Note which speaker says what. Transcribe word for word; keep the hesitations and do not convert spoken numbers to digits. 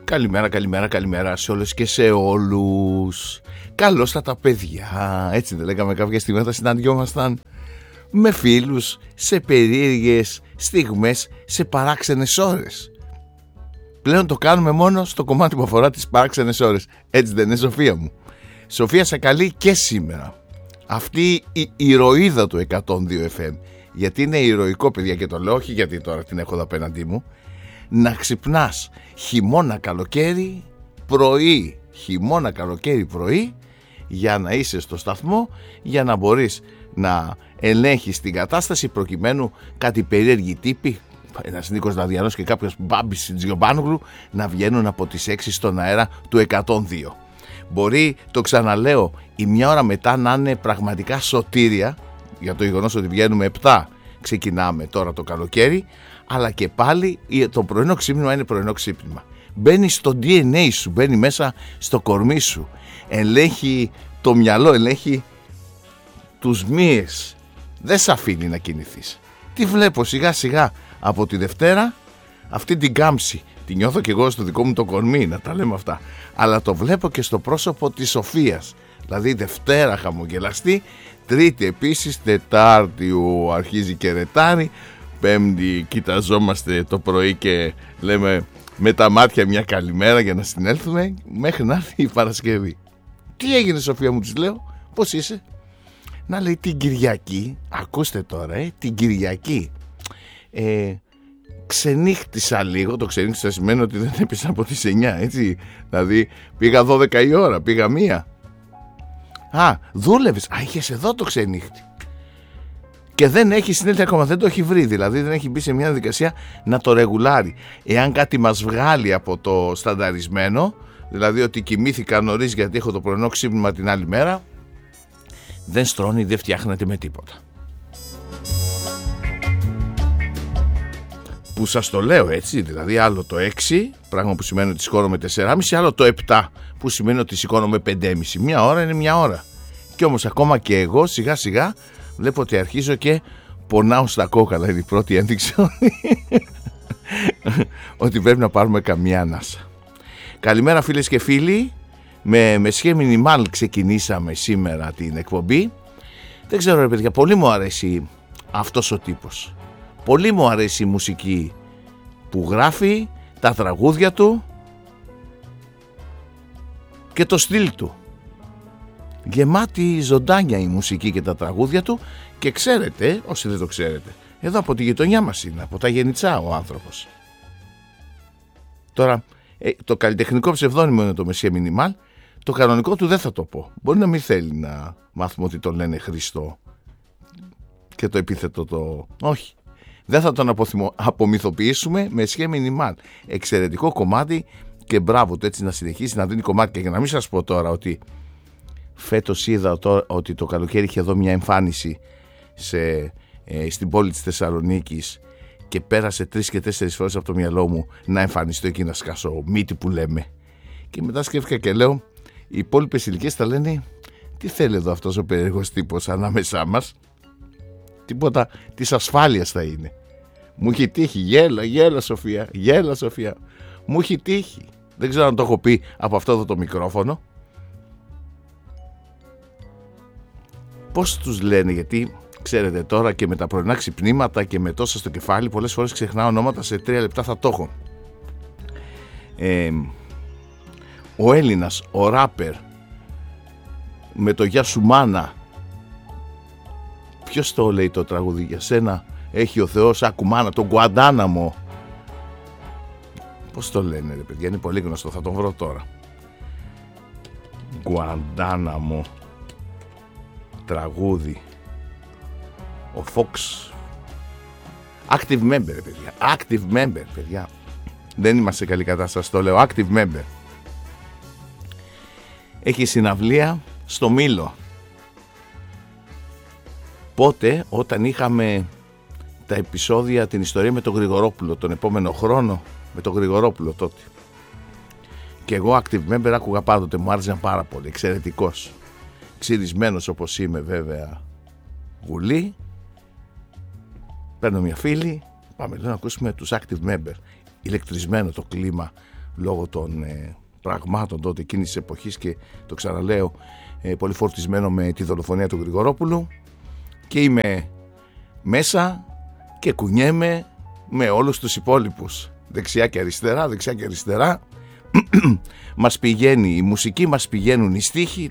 Speaker 1: Καλημέρα, καλημέρα, καλημέρα σε όλες και σε όλους. Καλώς τα τα παιδιά. Έτσι δεν λέγαμε κάποια στιγμή όταν συναντιόμασταν με φίλους σε περίεργες στιγμές, σε παράξενες ώρες. Πλέον το κάνουμε μόνο στο κομμάτι που αφορά τις παράξενες ώρες. Έτσι δεν είναι, Σοφία μου? Σοφία σε καλεί και σήμερα αυτή η ηρωίδα του εκατόν δύο εφ εμ. Γιατί είναι ηρωικό, παιδιά, και το λέω όχι γιατί τώρα την έχω εδώ απέναντί μου. Να ξυπνάς χειμώνα καλοκαίρι πρωί, χειμώνα καλοκαίρι πρωί, για να είσαι στο σταθμό, για να μπορείς να ελέγχεις την κατάσταση, προκειμένου κάτι περίεργοι τύποι, ένας Νίκος Δαδιανός και κάποιος Μπάμπης Τζιομπάνογλου, να βγαίνουν από τις έξι στον αέρα του εκατόν δύο. Μπορεί, το ξαναλέω, η μια ώρα μετά να είναι πραγματικά σωτήρια για το γεγονός ότι βγαίνουμε επτά, ξεκινάμε τώρα το καλοκαίρι, αλλά και πάλι το πρωινό ξύπνημα είναι πρωινό ξύπνημα. Μπαίνει στο ντι εν έι σου, μπαίνει μέσα στο κορμί σου, ελέγχει το μυαλό, ελέγχει τους μύες, δεν σε αφήνει να κινηθείς. Τι βλέπω σιγά σιγά από τη Δευτέρα, αυτή την κάμψη τη νιώθω και εγώ στο δικό μου το κορμί, να τα λέμε αυτά, αλλά το βλέπω και στο πρόσωπο της Σοφίας. Δηλαδή Δευτέρα χαμογελαστή, Τρίτη επίσης, Τετάρτη ο αρχίζει και ρετάρει, Πέμπτη κοιταζόμαστε το πρωί και λέμε με τα μάτια μια καλημέρα για να συνέλθουμε, μέχρι να έρθει η Παρασκευή. Τι έγινε, Σοφία μου, της λέω, πώς είσαι? Να, λέει, την Κυριακή, ακούστε τώρα, ε, την Κυριακή ε, ξενύχτησα λίγο. Το ξενύχτησα σημαίνει ότι δεν έπεσα από τις εννιά, έτσι. Δηλαδή πήγα δώδεκα η ώρα, πήγα μία. Α, δούλευες, α, είχες εδώ το ξενύχτη. Και δεν έχει συνέλθει ακόμα, δεν το έχει βρει, δηλαδή δεν έχει μπει σε μια διαδικασία να το ρεγουλάρει. Εάν κάτι μας βγάλει από το στανταρισμένο, δηλαδή ότι κοιμήθηκα νωρίς γιατί έχω το πρωινό ξύπνημα την άλλη μέρα, δεν στρώνει, δεν φτιάχνεται με τίποτα. Που σας το λέω έτσι, δηλαδή άλλο το έξι, πράγμα που σημαίνει ότι σηκώνομαι τέσσερα και μισή, άλλο το επτά, που σημαίνει ότι σηκώνομαι πέντε και μισή. Μια ώρα είναι μια ώρα. Και όμως ακόμα και εγώ σιγά σιγά βλέπω ότι αρχίζω και πονάω στα κόκαλα. Είναι η πρώτη ένδειξη ότι πρέπει να πάρουμε καμία ανάσα. Καλημέρα, φίλες και φίλοι. Με Μεσχέ Μινιμάλ ξεκινήσαμε σήμερα την εκπομπή. Δεν ξέρω, ρε παιδιά, πολύ μου αρέσει αυτός ο τύπος. Πολύ μου αρέσει η μουσική που γράφει, τα τραγούδια του και το στυλ του. Γεμάτη ζωντάνια η μουσική και τα τραγούδια του. Και ξέρετε, όσοι δεν το ξέρετε, εδώ από τη γειτονιά μας είναι, από τα Γενιτσά ο άνθρωπος. Τώρα, το καλλιτεχνικό ψευδόνυμο είναι το Μεσχέ Μινιμάλ. Το κανονικό του δεν θα το πω. Μπορεί να μην θέλει να μάθουμε ότι τον λένε Χριστό και το επίθετο το... Όχι. Δεν θα τον αποθυμω... απομυθοποιήσουμε. Μεσχέ Μινιμάλ. Εξαιρετικό κομμάτι και μπράβο του, έτσι να συνεχίσει να δίνει κομμάτια. Για να μην σας πω τώρα ότι φέτος είδα τώρα ότι το καλοκαίρι είχε εδώ μια εμφάνιση σε, ε, στην πόλη της Θεσσαλονίκης και πέρασε τρεις και τέσσερις φορές από το μυαλό μου να εμφανιστώ εκεί να σκάσω μύτη που λέμε. Και μετά σκέφτηκα και λέω, οι υπόλοιπες ηλικίες θα λένε, τι θέλει εδώ αυτός ο περίεργος τύπος ανάμεσά μας? Τίποτα της ασφάλειας θα είναι. Μου έχει τύχει, γέλα, γέλα Σοφία, γέλα Σοφία. Μου έχει τύχει. Δεν ξέρω αν το έχω πει από αυτό εδώ το μικρόφωνο. Πώς τους λένε, γιατί ξέρετε τώρα και με τα πρωινά ξυπνήματα και με τόσα στο κεφάλι, πολλές φορές ξεχνάω ονόματα, σε τρία λεπτά θα το έχω. Ε, ο Έλληνας, ο ράπερ με το Γεια σου μάνα, ποιος το λέει το τραγούδι? Για σένα έχει ο Θεός, άκου μάνα, τον Γκουαντάναμο. Πώς το λένε, ρε παιδιά, είναι πολύ γνωστό, θα τον βρω τώρα. Γκουαντάναμο, τραγούδι. Ο Fox, active member, παιδιά, active member, παιδιά. Δεν είμαστε σε καλή κατάσταση, το λέω, active member. Έχει συναυλία στο Μήλο. Πότε? Όταν είχαμε τα επεισόδια, την ιστορία με τον Γρηγορόπουλο, τον επόμενο χρόνο με τον Γρηγορόπουλο τότε. Και εγώ active member άκουγα πάντοτε, μου άρεσε πάρα πολύ, εξαιρετικός. Ξυρισμένος όπως είμαι βέβαια, γουλή. Παίρνω μια φίλη, πάμε λέω να ακούσουμε τους active member. Ηλεκτρισμένο το κλίμα, λόγω των ε, πραγμάτων τότε εκείνης της εποχής, και το ξαναλέω, ε, πολύ φορτισμένο με τη δολοφονία του Γρηγορόπουλου, και είμαι μέσα και κουνιέμαι με όλους τους υπόλοιπους, δεξιά και αριστερά, δεξιά και αριστερά. Μας πηγαίνει η μουσική, μας πηγαίνουν οι στίχοι,